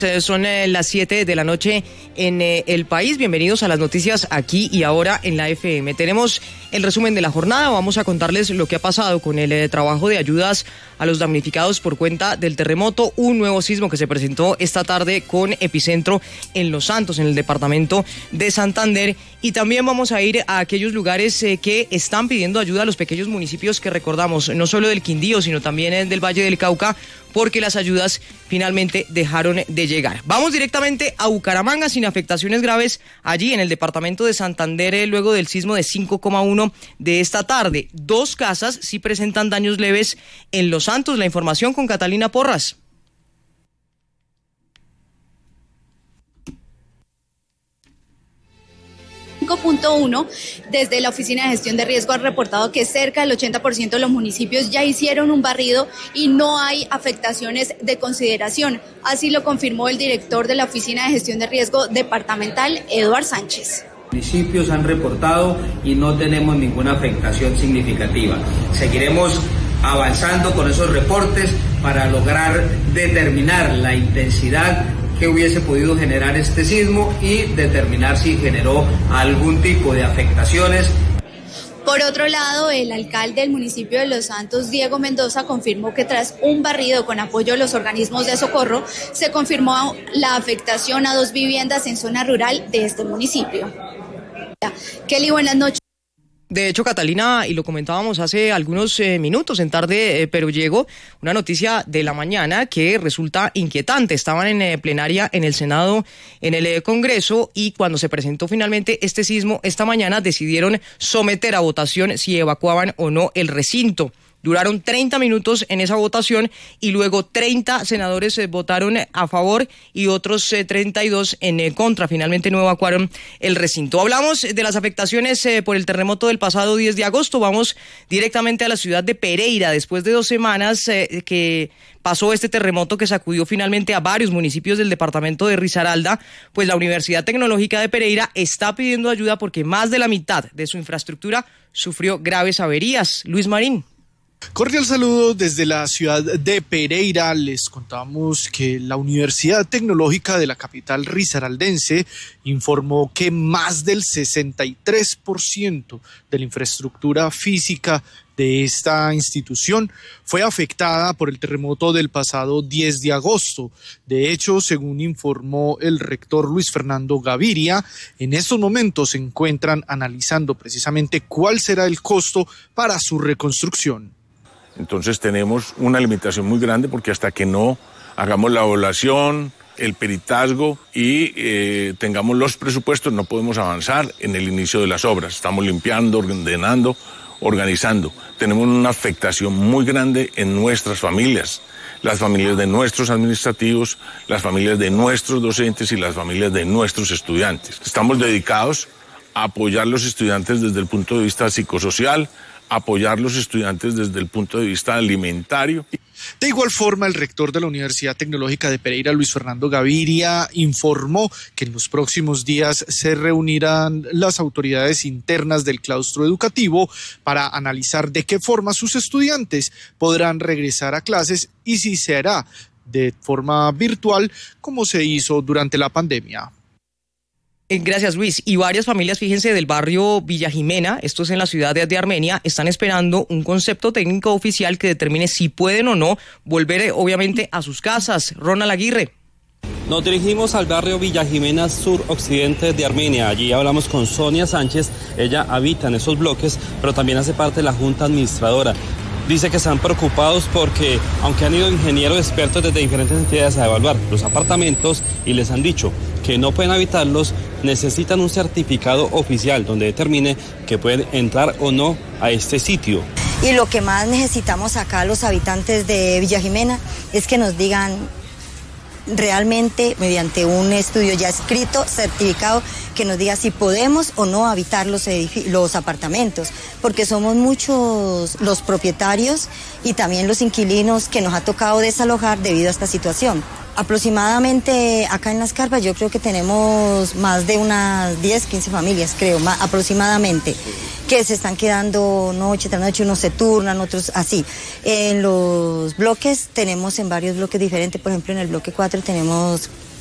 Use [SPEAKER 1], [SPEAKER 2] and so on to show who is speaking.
[SPEAKER 1] Son las 7 de la noche en el país. Bienvenidos a las noticias aquí y ahora en la FM. Tenemos el resumen de la jornada. Vamos a contarles lo que ha pasado con el trabajo de ayudas a los damnificados por cuenta del terremoto. Un nuevo sismo que se presentó esta tarde con epicentro en Los Santos, en el departamento de Santander. Y también vamos a ir a aquellos lugares que están pidiendo ayuda a los pequeños municipios que recordamos, no solo del Quindío, sino también del Valle del Cauca, porque las ayudas finalmente dejaron de llegar. Vamos directamente a Bucaramanga sin afectaciones graves allí en el departamento de Santander luego del sismo de 5,1 de esta tarde. 2 casas sí presentan daños leves en Los Santos. La información con Catalina Porras.
[SPEAKER 2] Desde la Oficina de Gestión de Riesgo han reportado que cerca del 80% de los municipios ya hicieron un barrido y no hay afectaciones de consideración. Así lo confirmó el director de la Oficina de Gestión de Riesgo departamental, Eduard Sánchez.
[SPEAKER 3] Municipios han reportado y no tenemos ninguna afectación significativa. Seguiremos avanzando con esos reportes para lograr determinar la intensidad que hubiese podido generar este sismo y determinar si generó algún tipo de afectaciones.
[SPEAKER 2] Por otro lado, el alcalde del municipio de Los Santos, Diego Mendoza, confirmó que tras un barrido con apoyo de los organismos de socorro, se confirmó la afectación a 2 viviendas en zona rural de este municipio. Kelly, buenas noches.
[SPEAKER 1] De hecho, Catalina, y lo comentábamos hace algunos minutos en Tarde pero Llego, una noticia de la mañana que resulta inquietante. Estaban en plenaria en el Senado, en el Congreso, y cuando se presentó finalmente este sismo esta mañana decidieron someter a votación si evacuaban o no el recinto. Duraron 30 minutos en esa votación y luego 30 senadores votaron a favor y otros 32 en contra. Finalmente no evacuaron el recinto. Hablamos de las afectaciones por el terremoto del pasado 10 de agosto. Vamos directamente a la ciudad de Pereira. Después de 2 semanas que pasó este terremoto que sacudió finalmente a varios municipios del departamento de Risaralda, pues la Universidad Tecnológica de Pereira está pidiendo ayuda porque más de la mitad de su infraestructura sufrió graves averías. Luis Marín.
[SPEAKER 4] Cordial saludo desde la ciudad de Pereira. Les contamos que la Universidad Tecnológica de la capital risaraldense informó que más del 63% de la infraestructura física de esta institución fue afectada por el terremoto del pasado 10 de agosto. De hecho, según informó el rector Luis Fernando Gaviria, en estos momentos se encuentran analizando precisamente cuál será el costo para su reconstrucción.
[SPEAKER 5] Entonces tenemos una limitación muy grande porque hasta que no hagamos la evaluación, el peritazgo y tengamos los presupuestos no podemos avanzar en el inicio de las obras. Estamos limpiando, ordenando, organizando. Tenemos una afectación muy grande en nuestras familias, las familias de nuestros administrativos, las familias de nuestros docentes y las familias de nuestros estudiantes. Estamos dedicados a apoyar a los estudiantes desde el punto de vista psicosocial, apoyar a los estudiantes desde el punto de vista alimentario.
[SPEAKER 4] De igual forma, el rector de la Universidad Tecnológica de Pereira, Luis Fernando Gaviria, informó que en los próximos días se reunirán las autoridades internas del claustro educativo para analizar de qué forma sus estudiantes podrán regresar a clases y si se hará de forma virtual como se hizo durante la pandemia.
[SPEAKER 1] Gracias, Luis. Y varias familias, fíjense, del barrio Villa Jimena, esto es en la ciudad de Armenia, están esperando un concepto técnico oficial que determine si pueden o no volver, obviamente, a sus casas. Ronald Aguirre.
[SPEAKER 6] Nos dirigimos al barrio Villa Jimena suroccidente de Armenia. Allí hablamos con Sonia Sánchez. Ella habita en esos bloques, pero también hace parte de la junta administradora. Dice que están preocupados porque, aunque han ido ingenieros expertos desde diferentes entidades a evaluar los apartamentos y les han dicho que no pueden habitarlos, necesitan un certificado oficial donde determine que pueden entrar o no a este sitio.
[SPEAKER 7] Y lo que más necesitamos acá los habitantes de Villa Jimena es que nos digan realmente, mediante un estudio ya escrito, certificado, que nos diga si podemos o no habitar los apartamentos, porque somos muchos los propietarios y también los inquilinos que nos ha tocado desalojar debido a esta situación. Aproximadamente acá en Las Carpas yo creo que tenemos más de unas 10, 15 familias, creo, aproximadamente, que se están quedando noche tras noche, unos se turnan, otros así. En los bloques tenemos en varios bloques diferentes, por ejemplo en el bloque 4 tenemos